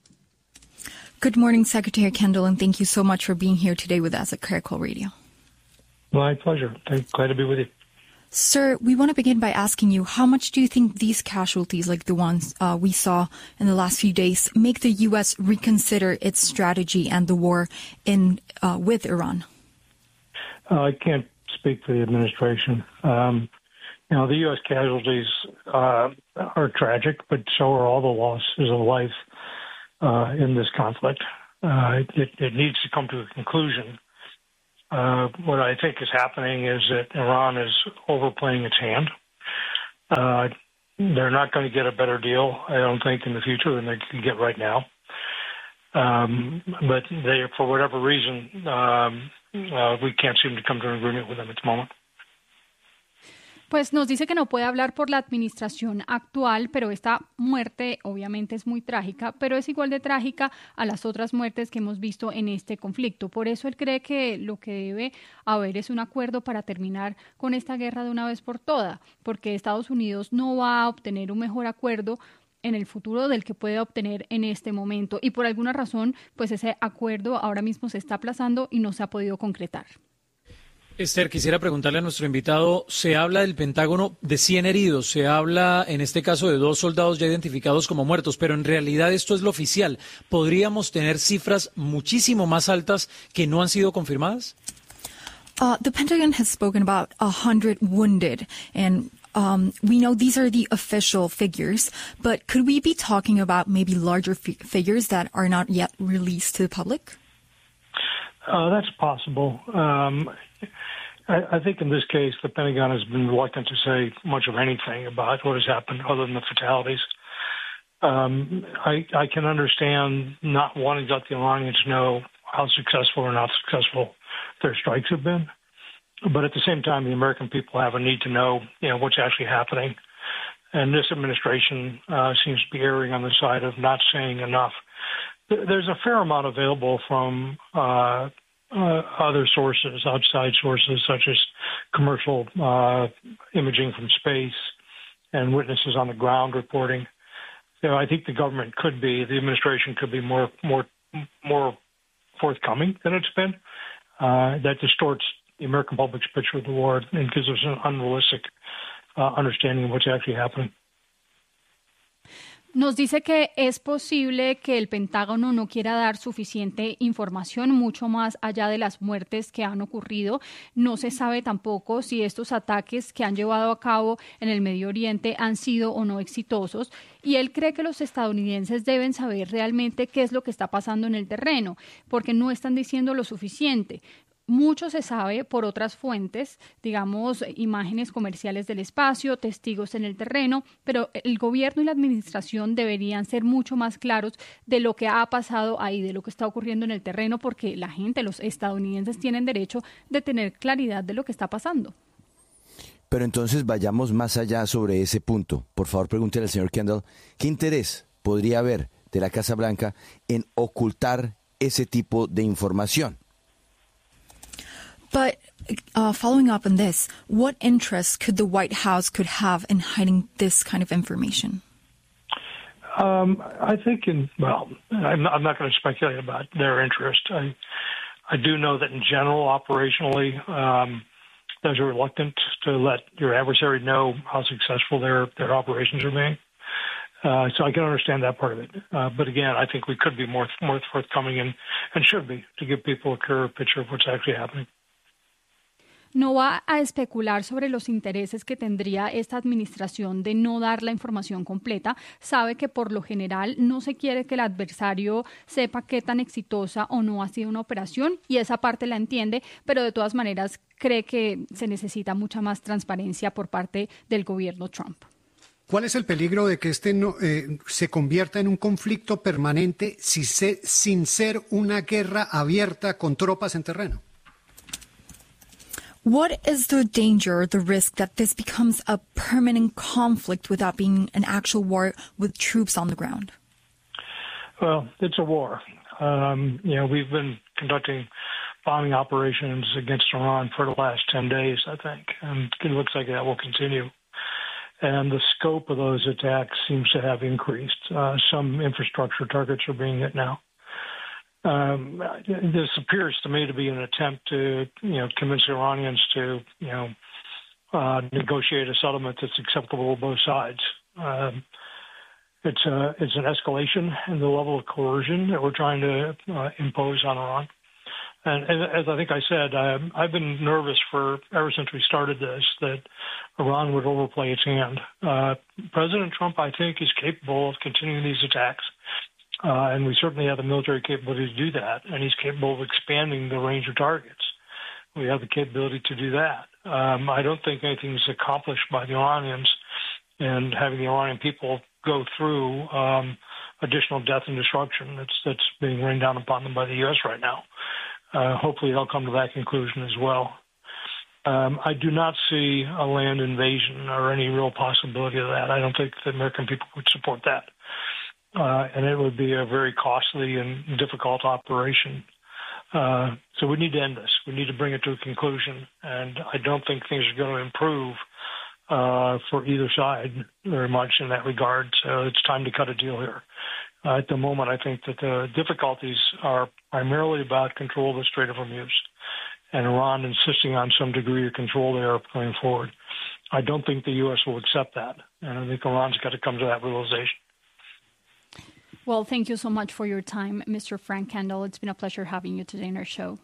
Good morning, Secretary Kendall, and thank you so much for being here today with us at Caracol Radio. My pleasure. Glad to be with you. Sir, we want to begin by asking you, how much do you think these casualties, like the ones uh, we saw in the last few days, make the U S reconsider its strategy and the war in uh, with Iran? Uh, I can't speak for the administration. Um, you know, the U S casualties uh, are tragic, but so are all the losses of life uh, in this conflict. Uh, it, it needs to come to a conclusion. Uh, what I think is happening is that Iran is overplaying its hand. Uh, they're not going to get a better deal, I don't think, in the future than they can get right now. Um, but they, for whatever reason, um, uh, we can't seem to come to an agreement with them at the moment. Pues nos dice que no puede hablar por la administración actual, pero esta muerte obviamente es muy trágica, pero es igual de trágica a las otras muertes que hemos visto en este conflicto. Por eso él cree que lo que debe haber es un acuerdo para terminar con esta guerra de una vez por todas, porque Estados Unidos no va a obtener un mejor acuerdo en el futuro del que puede obtener en este momento. Y por alguna razón, pues ese acuerdo ahora mismo se está aplazando y no se ha podido concretar. Esther, quisiera preguntarle a nuestro invitado, se habla del Pentágono de cien heridos, se habla en este caso de dos soldados ya identificados como muertos, pero en realidad esto es lo oficial. ¿Podríamos tener cifras muchísimo más altas que no han sido confirmadas? Uh, the Pentagon has spoken about one hundred wounded, and um, we know these are the official figures, but could we be talking about maybe larger fi- figures that are not yet released to the public? Uh, that's possible. Um, I, I think in this case, the Pentagon has been reluctant to say much of anything about what has happened other than the fatalities. Um, I, I can understand not wanting to let the Iranians know how successful or not successful their strikes have been. But at the same time, the American people have a need to know, you know, what's actually happening. And this administration uh, seems to be erring on the side of not saying enough. There's a fair amount available from uh, uh, other sources, outside sources, such as commercial uh, imaging from space and witnesses on the ground reporting. You know, I think the government could be, the administration could be more, more, more forthcoming than it's been. Uh, that distorts the American public's picture of the war and gives us an unrealistic uh, understanding of what's actually happening. Nos dice que es posible que el Pentágono no quiera dar suficiente información, mucho más allá de las muertes que han ocurrido. No se sabe tampoco si estos ataques que han llevado a cabo en el Medio Oriente han sido o no exitosos. Y él cree que los estadounidenses deben saber realmente qué es lo que está pasando en el terreno, porque no están diciendo lo suficiente. Mucho se sabe por otras fuentes, digamos, imágenes comerciales del espacio, testigos en el terreno, pero el gobierno y la administración deberían ser mucho más claros de lo que ha pasado ahí, de lo que está ocurriendo en el terreno, porque la gente, los estadounidenses, tienen derecho de tener claridad de lo que está pasando. Pero entonces vayamos más allá sobre ese punto. Por favor, pregúntele al señor Kendall, ¿qué interés podría haber de la Casa Blanca en ocultar ese tipo de información? But uh, following up on this, what interest could the White House could have in hiding this kind of information? Um, I think in, well, I'm not, I'm not going to speculate about their interest. I, I do know that in general, operationally, um, there's a reluctance to let your adversary know how successful their, their operations are being. Uh, so I can understand that part of it. Uh, but again, I think we could be more, more forthcoming and, and should be to give people a clearer picture of what's actually happening. No va a especular sobre los intereses que tendría esta administración de no dar la información completa. Sabe que por lo general no se quiere que el adversario sepa qué tan exitosa o no ha sido una operación y esa parte la entiende, pero de todas maneras cree que se necesita mucha más transparencia por parte del gobierno Trump. ¿Cuál es el peligro de que este no, eh, se convierta en un conflicto permanente si se, sin ser una guerra abierta con tropas en terreno? What is the danger, the risk that this becomes a permanent conflict without being an actual war with troops on the ground? Well, it's a war. Um, you know, we've been conducting bombing operations against Iran for the last ten days, I think, and it looks like that will continue. And the scope of those attacks seems to have increased. Uh, some infrastructure targets are being hit now. Um, this appears to me to be an attempt to, you know, convince the Iranians to, you know, uh, negotiate a settlement that's acceptable to both sides. Um, it's a, it's an escalation in the level of coercion that we're trying to uh, impose on Iran. And, and as I think I said, um, I've been nervous for ever since we started this that Iran would overplay its hand. Uh, President Trump, I think, is capable of continuing these attacks. Uh, and we certainly have the military capability to do that, and he's capable of expanding the range of targets. We have the capability to do that. Um, I don't think anything is accomplished by the Iranians and having the Iranian people go through um, additional death and destruction that's, that's being rained down upon them by the U S right now. Uh, hopefully they'll come to that conclusion as well. Um, I do not see a land invasion or any real possibility of that. I don't think the American people would support that. Uh, and it would be a very costly and difficult operation. Uh, so we need to end this. We need to bring it to a conclusion. And I don't think things are going to improve uh, for either side very much in that regard. So it's time to cut a deal here. Uh, at the moment, I think that the difficulties are primarily about control of the Strait of Hormuz and Iran insisting on some degree of control there going forward. I don't think the U S will accept that. And I think Iran's got to come to that realization. Well, thank you so much for your time, Mister Frank Kendall. It's been a pleasure having you today in our show.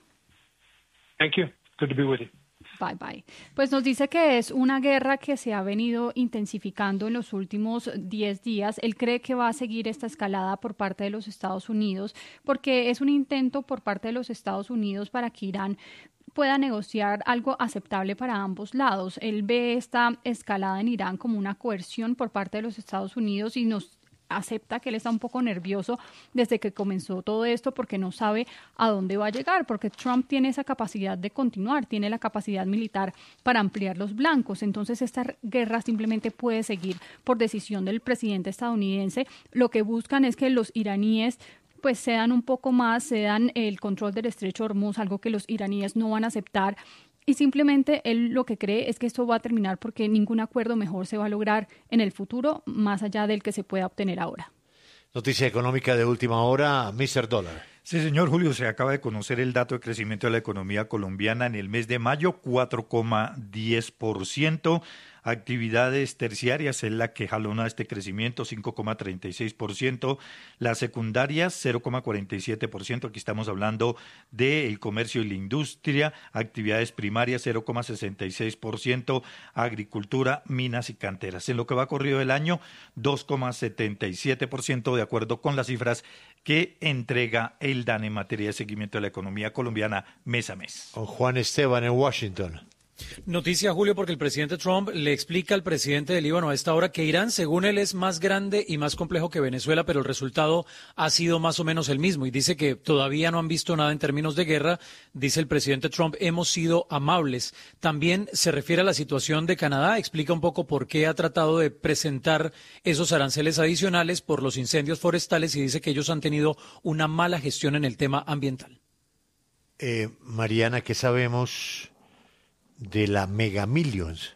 Thank you. Good to be with you. Bye, bye. Pues nos dice que es una guerra que se ha venido intensificando en los últimos diez días. Él cree que va a seguir esta escalada por parte de los Estados Unidos porque es un intento por parte de los Estados Unidos para que Irán pueda negociar algo aceptable para ambos lados. Él ve esta escalada en Irán como una coerción por parte de los Estados Unidos y nos acepta que él está un poco nervioso desde que comenzó todo esto porque no sabe a dónde va a llegar, porque Trump tiene esa capacidad de continuar, tiene la capacidad militar para ampliar los blancos. Entonces esta guerra simplemente puede seguir por decisión del presidente estadounidense. Lo que buscan es que los iraníes pues cedan un poco más, cedan el control del estrecho de Hormuz, algo que los iraníes no van a aceptar. Y simplemente él lo que cree es que esto va a terminar porque ningún acuerdo mejor se va a lograr en el futuro, más allá del que se pueda obtener ahora. Noticia económica de última hora, mister Dólar. Sí, señor Julio, se acaba de conocer el dato de crecimiento de la economía colombiana en el mes de mayo, cuatro coma diez por ciento. Actividades terciarias es la que jalona este crecimiento, cinco coma treinta y seis por ciento. Las secundarias, cero coma cuarenta y siete por ciento. Aquí estamos hablando del comercio y la industria. Actividades primarias, cero coma sesenta y seis por ciento. Agricultura, minas y canteras. En lo que va corrido el año, dos coma setenta y siete por ciento de acuerdo con las cifras que entrega el D A N E en materia de seguimiento de la economía colombiana mes a mes. Con Juan Esteban en Washington. Noticia, Julio, porque el presidente Trump le explica al presidente del Líbano a esta hora que Irán, según él, es más grande y más complejo que Venezuela, pero el resultado ha sido más o menos el mismo. Y dice que todavía no han visto nada en términos de guerra. Dice el presidente Trump, hemos sido amables. También se refiere a la situación de Canadá. Explica un poco por qué ha tratado de presentar esos aranceles adicionales por los incendios forestales y dice que ellos han tenido una mala gestión en el tema ambiental. Eh, Mariana, ¿qué sabemos de la Mega Millions?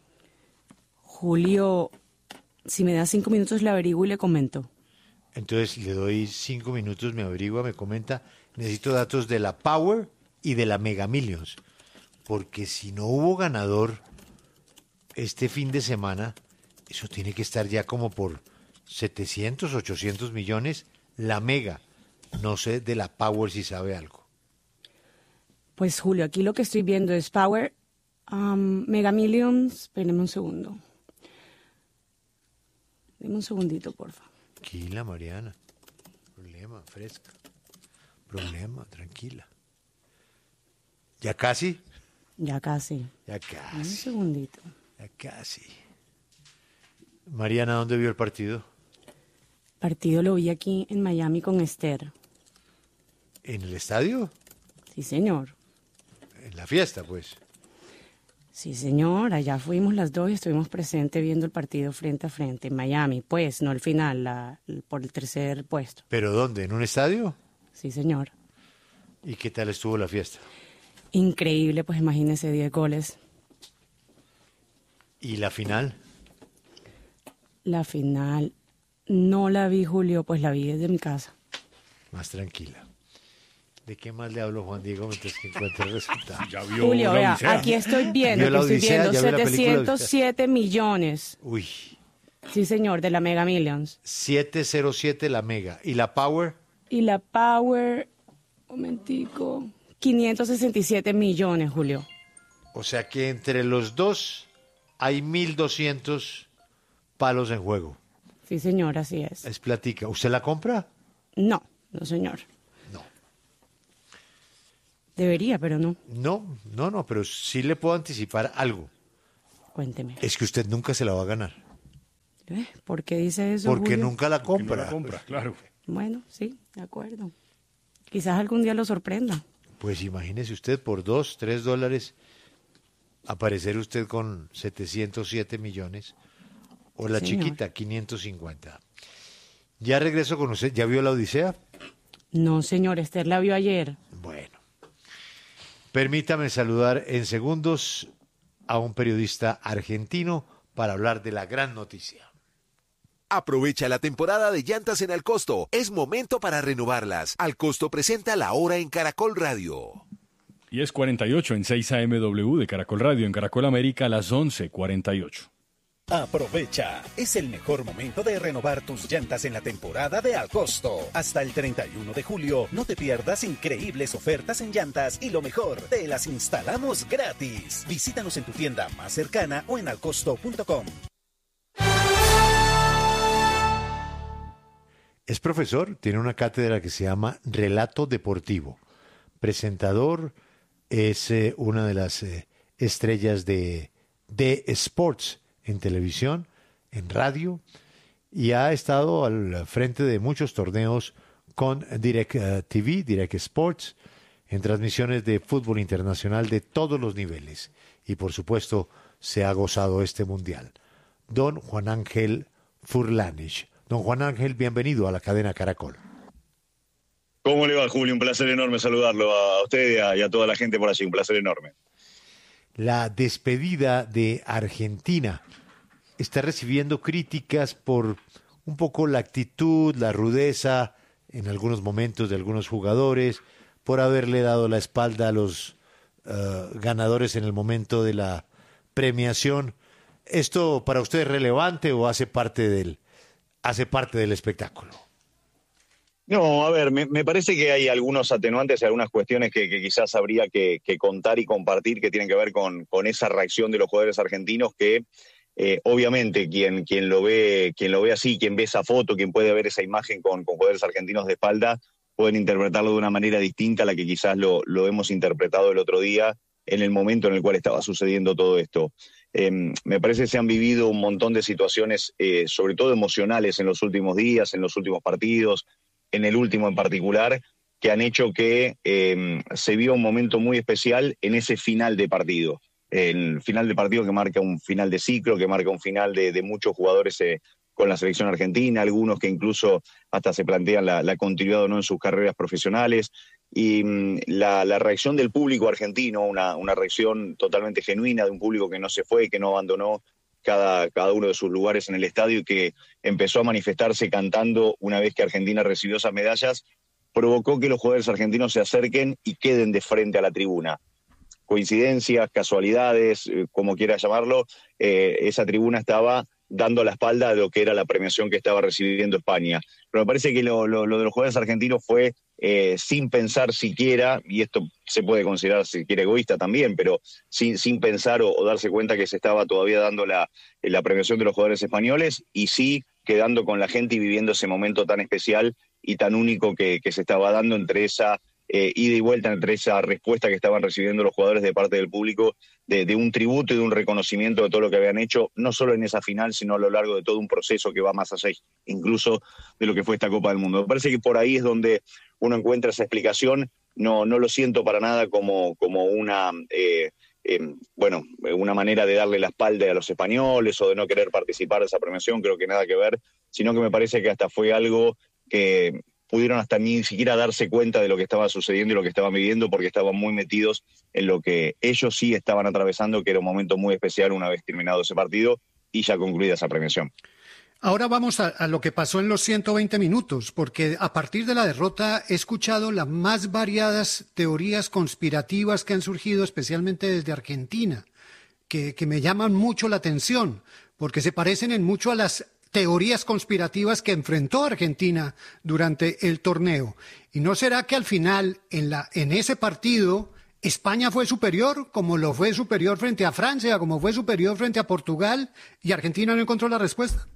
Julio, si me da cinco minutos le averiguo y le comento. Entonces le doy cinco minutos, me averigua, me comenta. Necesito datos de la Power y de la Mega Millions, porque si no hubo ganador este fin de semana, eso tiene que estar ya como por setecientos, ochocientos millones, la Mega. No sé de la Power si sabe algo. Pues Julio, aquí lo que estoy viendo es Power, um, Mega Millions. Espérenme un segundo. Deme un segundito, porfa. Tranquila, Mariana. Problema, fresca. Problema, tranquila. ¿Ya casi? Ya casi. Ya Dame casi. un segundito. Ya casi. Mariana, ¿dónde vio el partido? Partido lo vi aquí en Miami con Esther. ¿En el estadio? Sí, señor. En la fiesta, pues. Sí, señor. Allá fuimos las dos y estuvimos presentes viendo el partido frente a frente en Miami. Pues, no el final, la, por el tercer puesto. ¿Pero dónde? ¿En un estadio? Sí, señor. ¿Y qué tal estuvo la fiesta? Increíble, pues imagínese, diez goles. ¿Y la final? La final no la vi, Julio, pues la vi desde mi casa. Más tranquila. ¿De qué más le hablo, Juan Diego, mientras que encuentre el resultado? Ya vio Julio, la vea, Odisea. aquí estoy viendo, ¿Vio la aquí estoy Odisea? viendo ¿Ya vio la película setecientos siete millones. Uy, Sí, señor, de la Mega Millions. setecientos siete la Mega. ¿Y la Power? Y la Power, un momentico, quinientos sesenta y siete millones, Julio. O sea que entre los dos hay mil doscientos palos en juego. Sí, señor, así es. Es platica. ¿Usted la compra? No, no, señor. No. Debería, pero no. No, no, no, pero sí le puedo anticipar algo. Cuénteme. Es que usted nunca se la va a ganar. ¿Eh? ¿Por qué dice eso, Porque Julio? nunca la Porque no compra. la compra, claro. Bueno, sí, de acuerdo. Quizás algún día lo sorprenda. Pues imagínese usted por dos, tres dólares aparecer usted con setecientos siete millones o la Señor. chiquita quinientos cincuenta. Ya regreso con usted. ¿Ya vio la Odisea? No, señor, Esther la vio ayer. Bueno. Permítame saludar en segundos a un periodista argentino para hablar de la gran noticia. Aprovecha la temporada de llantas en Alcosto. Es momento para renovarlas. Alcosto presenta La Hora en Caracol Radio. Y es cuarenta y ocho en seis A M W de Caracol Radio, en Caracol América a las once cuarenta y ocho. Aprovecha, es el mejor momento de renovar tus llantas en la temporada de Alcosto. Hasta el treinta y uno de julio, no te pierdas increíbles ofertas en llantas y lo mejor, te las instalamos gratis. Visítanos en tu tienda más cercana o en alcosto punto com. Es profesor, tiene una cátedra que se llama Relato Deportivo. Presentador, es eh, una de las eh, estrellas de, de Sports en televisión, en radio, y ha estado al frente de muchos torneos con Direct uh, T V, Direct Sports, en transmisiones de fútbol internacional de todos los niveles. Y por supuesto, se ha gozado este mundial. Don Juan Ángel Furlanich. Don Juan Ángel, bienvenido a la cadena Caracol. ¿Cómo le va, Julio? Un placer enorme saludarlo a usted y a, y a toda la gente por allí. Un placer enorme. La despedida de Argentina está recibiendo críticas por un poco la actitud, la rudeza en algunos momentos de algunos jugadores, por haberle dado la espalda a los uh, ganadores en el momento de la premiación. ¿Esto para usted es relevante o hace parte del, hace parte del espectáculo? No, a ver, me, me parece que hay algunos atenuantes y algunas cuestiones que, que quizás habría que, que contar y compartir que tienen que ver con, con esa reacción de los jugadores argentinos que eh, obviamente quien, quien, lo ve, quien lo ve así, quien ve esa foto, quien puede ver esa imagen con, con jugadores argentinos de espalda, pueden interpretarlo de una manera distinta a la que quizás lo, lo hemos interpretado el otro día en el momento en el cual estaba sucediendo todo esto. Eh, me parece que se han vivido un montón de situaciones, eh, sobre todo emocionales en los últimos días, en los últimos partidos, en el último en particular, que han hecho que eh, se viva un momento muy especial en ese final de partido. El final de partido que marca un final de ciclo, que marca un final de, de muchos jugadores eh, con la selección argentina, algunos que incluso hasta se plantean la, la continuidad o no en sus carreras profesionales. Y mm, la, la reacción del público argentino, una, una reacción totalmente genuina de un público que no se fue, que no abandonó Cada, cada uno de sus lugares en el estadio y que empezó a manifestarse cantando una vez que Argentina recibió esas medallas, provocó que los jugadores argentinos se acerquen y queden de frente a la tribuna. Coincidencias, casualidades, eh, como quiera llamarlo, eh, esa tribuna estaba dando la espalda a lo que era la premiación que estaba recibiendo España. Pero me parece que lo, lo, lo de los jugadores argentinos fue eh, sin pensar siquiera, y esto se puede considerar si quiere egoísta también, pero sin, sin pensar o, o darse cuenta que se estaba todavía dando la, la premiación de los jugadores españoles, y sí quedando con la gente y viviendo ese momento tan especial y tan único que, que se estaba dando entre esa eh, ida y vuelta, entre esa respuesta que estaban recibiendo los jugadores de parte del público, de, de un tributo y de un reconocimiento de todo lo que habían hecho, no solo en esa final, sino a lo largo de todo un proceso que va más allá incluso de lo que fue esta Copa del Mundo. Me parece que por ahí es donde uno encuentra esa explicación. No, no lo siento para nada como, como una... Eh, Eh, bueno, una manera de darle la espalda a los españoles o de no querer participar de esa premiación, creo que nada que ver, sino que me parece que hasta fue algo que pudieron hasta ni siquiera darse cuenta de lo que estaba sucediendo y lo que estaban viviendo, porque estaban muy metidos en lo que ellos sí estaban atravesando, que era un momento muy especial una vez terminado ese partido y ya concluida esa premiación. Ahora vamos a, a lo que pasó en los ciento veinte minutos, porque a partir de la derrota he escuchado las más variadas teorías conspirativas que han surgido, especialmente desde Argentina, que, que me llaman mucho la atención, porque se parecen en mucho a las teorías conspirativas que enfrentó Argentina durante el torneo. ¿Y no será que al final, en, la, en ese partido, España fue superior, como lo fue superior frente a Francia, como fue superior frente a Portugal, y Argentina no encontró la respuesta?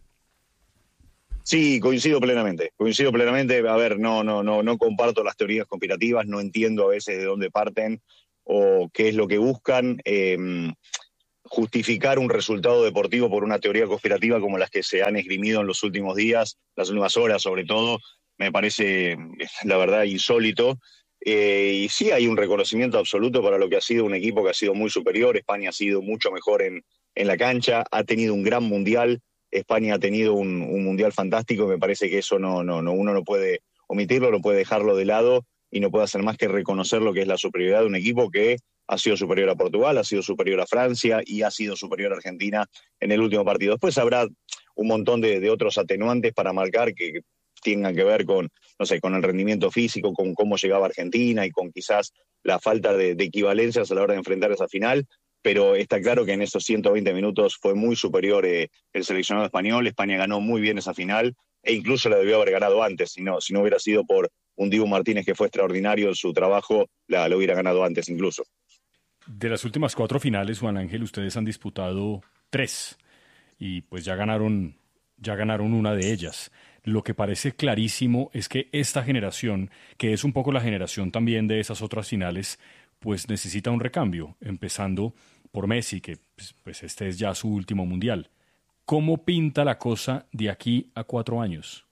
Sí, coincido plenamente, coincido plenamente. A ver, no, no, no, no comparto las teorías conspirativas, no entiendo a veces de dónde parten o qué es lo que buscan. Eh, justificar un resultado deportivo por una teoría conspirativa como las que se han esgrimido en los últimos días, las últimas horas sobre todo, me parece, la verdad, insólito. Eh, y sí hay un reconocimiento absoluto para lo que ha sido un equipo que ha sido muy superior. España ha sido mucho mejor en, en la cancha, ha tenido un gran mundial. España ha tenido un, un mundial fantástico, me parece que eso no, no, no, uno no puede omitirlo, no puede dejarlo de lado y no puede hacer más que reconocer lo que es la superioridad de un equipo que ha sido superior a Portugal, ha sido superior a Francia y ha sido superior a Argentina en el último partido. Después habrá un montón de, de otros atenuantes para marcar que tengan que ver con, no sé, con el rendimiento físico, con cómo llegaba Argentina y con quizás la falta de, de equivalencias a la hora de enfrentar esa final. Pero está claro que en esos ciento veinte minutos fue muy superior eh, el seleccionado español. España ganó muy bien esa final e incluso la debió haber ganado antes. Si no, si no hubiera sido por un Dibu Martínez que fue extraordinario en su trabajo, la, la hubiera ganado antes incluso. De las últimas cuatro finales, Juan Ángel, ustedes han disputado tres y pues ya ganaron, ya ganaron una de ellas. Lo que parece clarísimo es que esta generación, que es un poco la generación también de esas otras finales, pues necesita un recambio, empezando por Messi, que pues, pues este es ya su último mundial. ¿Cómo pinta la cosa de aquí a cuatro años?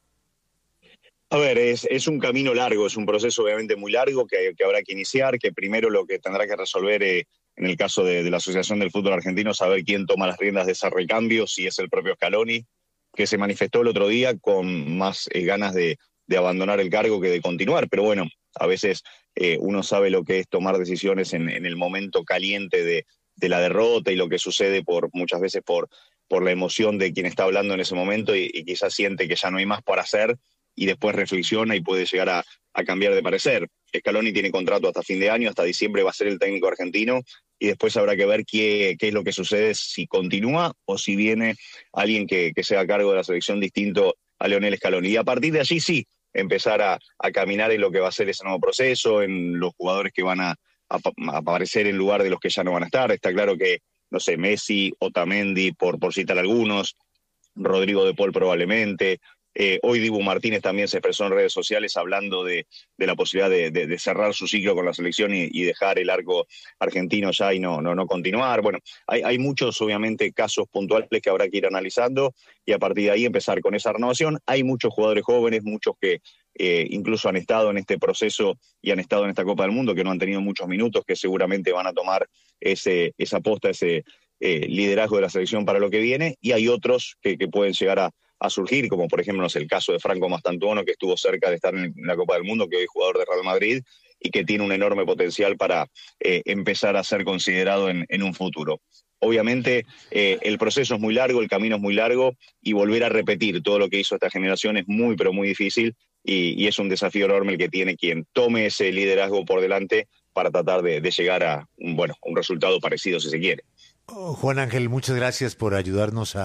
A ver, es, es un camino largo, es un proceso obviamente muy largo que, que habrá que iniciar, que primero lo que tendrá que resolver eh, en el caso de, de la Asociación del Fútbol Argentino, saber quién toma las riendas de ese recambio, si es el propio Scaloni, que se manifestó el otro día con más eh, ganas de, de abandonar el cargo que de continuar, pero bueno, a veces eh, uno sabe lo que es tomar decisiones en, en el momento caliente de, de la derrota y lo que sucede por muchas veces por, por la emoción de quien está hablando en ese momento y, y quizás siente que ya no hay más para hacer y después reflexiona y puede llegar a, a cambiar de parecer. Scaloni tiene contrato hasta fin de año, hasta diciembre va a ser el técnico argentino y después habrá que ver qué, qué es lo que sucede, si continúa o si viene alguien que, que sea a cargo de la selección distinto a Lionel Scaloni. Y a partir de allí sí, empezar a, a caminar en lo que va a ser ese nuevo proceso, en los jugadores que van a, a, a aparecer en lugar de los que ya no van a estar. Está claro que, no sé, Messi, Otamendi, por, por citar algunos, Rodrigo de Paul probablemente. Eh, hoy Dibu Martínez también se expresó en redes sociales hablando de, de la posibilidad de, de, de cerrar su ciclo con la selección y, y dejar el arco argentino ya y no, no, no continuar. Bueno, hay, hay muchos, obviamente, casos puntuales que habrá que ir analizando y a partir de ahí empezar con esa renovación. Hay muchos jugadores jóvenes, muchos que eh, incluso han estado en este proceso y han estado en esta Copa del Mundo, que no han tenido muchos minutos, que seguramente van a tomar ese, esa posta, ese eh, liderazgo de la selección para lo que viene, y hay otros que, que pueden llegar a a surgir, como por ejemplo no sé, el caso de Franco Mastantuono, que estuvo cerca de estar en la Copa del Mundo, que hoy es jugador de Real Madrid y que tiene un enorme potencial para eh, empezar a ser considerado en, en un futuro. Obviamente eh, el proceso es muy largo, el camino es muy largo y volver a repetir todo lo que hizo esta generación es muy pero muy difícil y, y es un desafío enorme el que tiene quien tome ese liderazgo por delante para tratar de, de llegar a un, bueno, un resultado parecido si se quiere. Oh, Juan Ángel, muchas gracias por ayudarnos a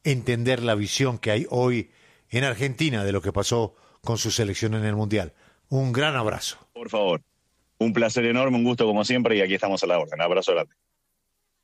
entender la visión que hay hoy en Argentina de lo que pasó con su selección en el Mundial. Un gran abrazo. Por favor, un placer enorme, un gusto como siempre y aquí estamos a la orden. Abrazo grande.